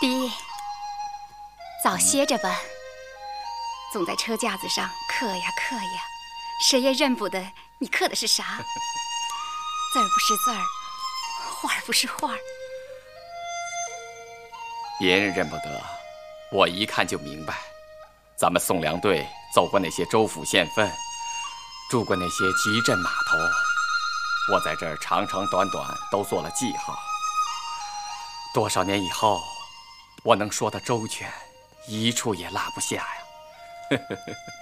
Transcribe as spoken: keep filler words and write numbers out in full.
爹，早歇着吧。总在车架子上刻呀刻呀，谁也认不得你刻的是啥。字儿不是字儿，画儿不是画儿。 别人认不得，我一看就明白。咱们宋粮队走过那些州府县份，住过那些集镇码头，我在这儿长长短短都做了记号。多少年以后，我能说得周全，一处也落不下呀。